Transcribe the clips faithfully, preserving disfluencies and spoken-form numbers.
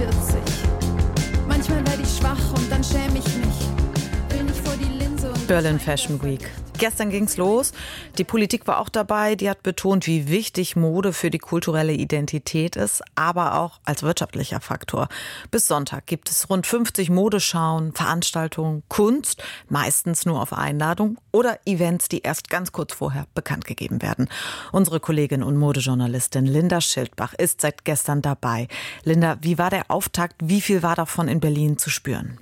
vierzig. Manchmal werde ich schwach und dann schäme ich mich. Will nicht vor die Linse und Berlin Fashion Week. Gestern ging's los. Die Politik war auch dabei. Die hat betont, wie wichtig Mode für die kulturelle Identität ist, aber auch als wirtschaftlicher Faktor. Bis Sonntag gibt es rund fünfzig Modeschauen, Veranstaltungen, Kunst, meistens nur auf Einladung oder Events, die erst ganz kurz vorher bekannt gegeben werden. Unsere Kollegin und Modejournalistin Linda Schildbach ist seit gestern dabei. Linda, wie war der Auftakt? Wie viel war davon in Berlin zu spüren?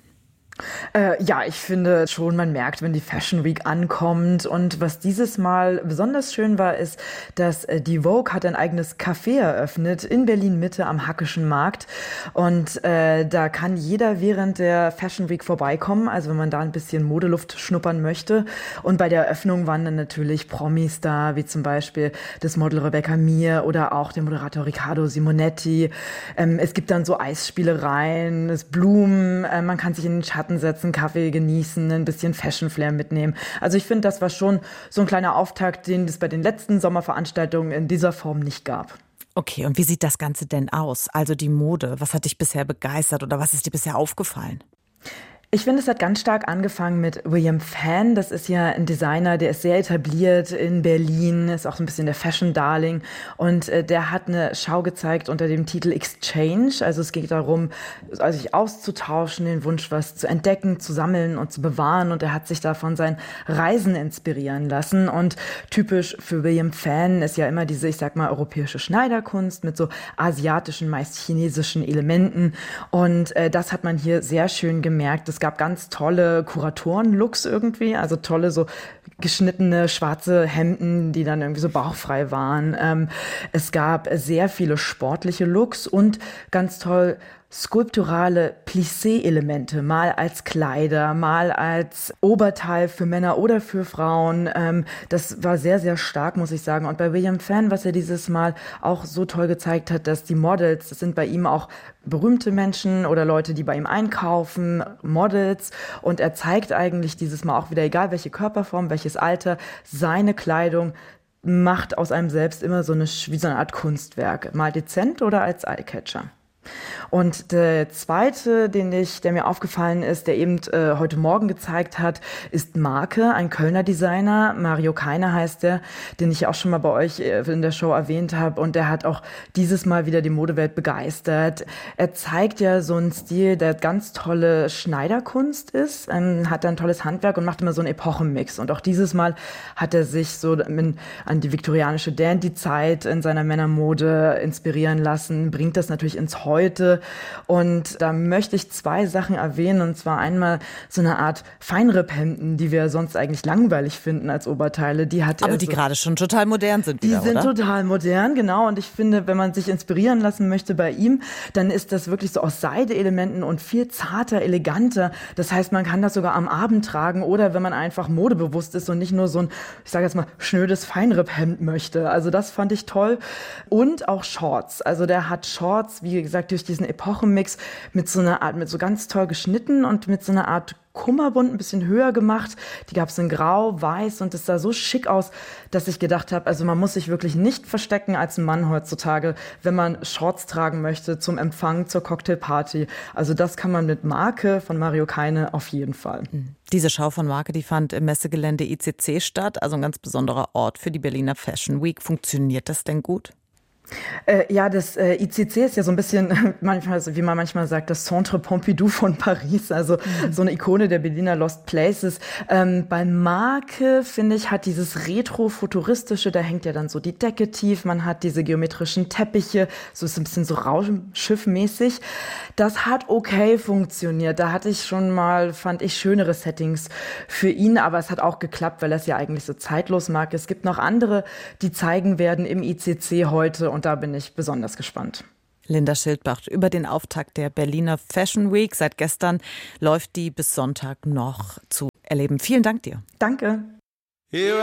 Äh, ja, ich finde schon, man merkt, wenn die Fashion Week ankommt. Und was dieses Mal besonders schön war, ist, dass äh, die Vogue hat ein eigenes Café eröffnet in Berlin-Mitte am Hackischen Markt. Und äh, da kann jeder während der Fashion Week vorbeikommen, also wenn man da ein bisschen Modeluft schnuppern möchte. Und bei der Eröffnung waren dann natürlich Promis da, wie zum Beispiel das Model Rebecca Mir oder auch der Moderator Riccardo Simonetti. Ähm, es gibt dann so Eisspielereien, es Blumen, äh, man kann sich in den Schatten setzen, Kaffee genießen, ein bisschen Fashion Flair mitnehmen. Also ich finde, das war schon so ein kleiner Auftakt, den es bei den letzten Sommerveranstaltungen in dieser Form nicht gab. Okay, und wie sieht das Ganze denn aus? Also die Mode, was hat dich bisher begeistert oder was ist dir bisher aufgefallen? Ich finde, es hat ganz stark angefangen mit William Fan. Das ist ja ein Designer, der ist sehr etabliert in Berlin, ist auch so ein bisschen der Fashion-Darling. Und äh, der hat eine Schau gezeigt unter dem Titel Exchange. Also es geht darum, also sich auszutauschen, den Wunsch, was zu entdecken, zu sammeln und zu bewahren. Und er hat sich da von seinen Reisen inspirieren lassen. Und typisch für William Fan ist ja immer diese, ich sag mal, europäische Schneiderkunst mit so asiatischen, meist chinesischen Elementen. Und äh, das hat man hier sehr schön gemerkt. Das Es gab ganz tolle Kuratoren-Looks irgendwie, also tolle so geschnittene schwarze Hemden, die dann irgendwie so bauchfrei waren. Ähm, es gab sehr viele sportliche Looks und ganz toll skulpturale Plissé-Elemente, mal als Kleider, mal als Oberteil für Männer oder für Frauen. Ähm, das war sehr, sehr stark, muss ich sagen. Und bei William Fan, was er dieses Mal auch so toll gezeigt hat, dass die Models, das sind bei ihm auch berühmte Menschen oder Leute, die bei ihm einkaufen, Models. Und er zeigt eigentlich dieses Mal auch wieder, egal welche Körperform, welches Alter, seine Kleidung macht aus einem selbst immer so eine, wie so eine Art Kunstwerk. Mal dezent oder als Eyecatcher. Und der zweite, den ich, der mir aufgefallen ist, der eben äh, heute Morgen gezeigt hat, ist Marke, ein Kölner Designer. Mario Keine heißt der, den ich auch schon mal bei euch in der Show erwähnt habe. Und der hat auch dieses Mal wieder die Modewelt begeistert. Er zeigt ja so einen Stil, der ganz tolle Schneiderkunst ist, ähm, hat ein tolles Handwerk und macht immer so einen Epochenmix. Und auch dieses Mal hat er sich so in, an die viktorianische Dandy-Zeit in seiner Männermode inspirieren lassen, bringt das natürlich ins Heute. Und da möchte ich zwei Sachen erwähnen, und zwar einmal so eine Art Feinripphemden, die wir sonst eigentlich langweilig finden als Oberteile. Die hat Aber er die so, gerade schon total modern sind wieder, Die sind oder? total modern, genau. Und ich finde, wenn man sich inspirieren lassen möchte bei ihm, dann ist das wirklich so aus Seideelementen und viel zarter, eleganter. Das heißt, man kann das sogar am Abend tragen oder wenn man einfach modebewusst ist und nicht nur so ein, ich sage jetzt mal, schnödes Feinripphemd möchte. Also das fand ich toll. Und auch Shorts. Also der hat Shorts, wie gesagt, durch diesen Epochenmix mit so einer Art, mit so ganz toll geschnitten und mit so einer Art Kummerbund ein bisschen höher gemacht. Die gab es in Grau, Weiß und es sah so schick aus, dass ich gedacht habe, also man muss sich wirklich nicht verstecken als Mann heutzutage, wenn man Shorts tragen möchte zum Empfang, zur Cocktailparty. Also das kann man mit Marke von Mario Keine auf jeden Fall. Diese Schau von Marke, die fand im Messegelände I C C statt, also ein ganz besonderer Ort für die Berliner Fashion Week. Funktioniert das denn gut? Äh, ja, das äh, I C C ist ja so ein bisschen, manchmal, wie man manchmal sagt, das Centre Pompidou von Paris, also mhm. so eine Ikone der Berliner Lost Places. Ähm, bei Marke, finde ich, hat dieses Retro-Futuristische, da hängt ja dann so die Decke tief, man hat diese geometrischen Teppiche, so ist ein bisschen so Raumschiffmäßig. Das hat okay funktioniert. Da hatte ich schon mal, fand ich, schönere Settings für ihn, aber es hat auch geklappt, weil er es ja eigentlich so zeitlos mag. Es gibt noch andere, die zeigen werden im I C C heute und da bin ich besonders gespannt. Linda Schildbach über den Auftakt der Berliner Fashion Week. Seit gestern läuft die bis Sonntag noch zu erleben. Vielen Dank dir. Danke.